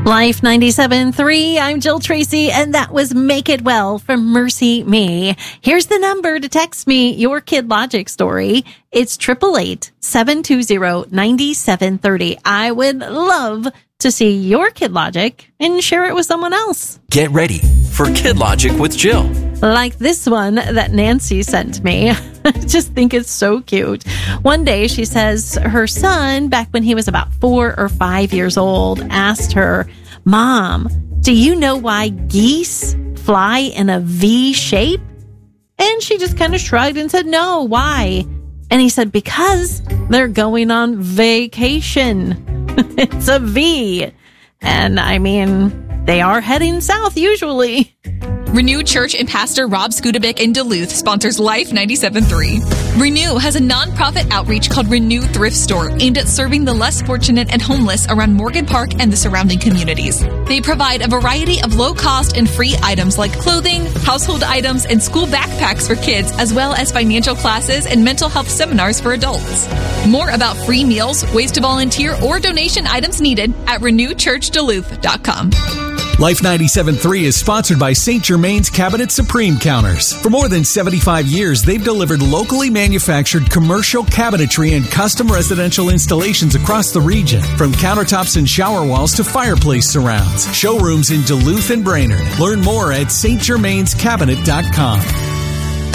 Life 97.3, I'm Jill Tracy, and that was Make It Well from Mercy Me. Here's the number to text me your Kid Logic story. It's 888-720-9730. I would love to see your Kid Logic and share it with someone else. Get ready for Kid Logic with Jill. Like this one that Nancy sent me. I just think it's so cute. One day she says her son, back when he was about 4 or 5 years old, asked her, "Mom, do you know why geese fly in a V shape?" And she just kind of shrugged and said, "No, why?" And he said, "Because they're going on vacation." It's a V. And I mean, they are heading south usually. Renew Church and Pastor Rob Skudebic in Duluth sponsors Life 97.3. Renew has a nonprofit outreach called Renew Thrift Store aimed at serving the less fortunate and homeless around Morgan Park and the surrounding communities. They provide a variety of low-cost and free items like clothing, household items, and school backpacks for kids, as well as financial classes and mental health seminars for adults. More about free meals, ways to volunteer, or donation items needed at renewchurchduluth.com. Life 97.3 is sponsored by St. Germain's Cabinet Supreme Counters. For more than 75 years, they've delivered locally manufactured commercial cabinetry and custom residential installations across the region. From countertops and shower walls to fireplace surrounds. Showrooms in Duluth and Brainerd. Learn more at stgermainscabinet.com.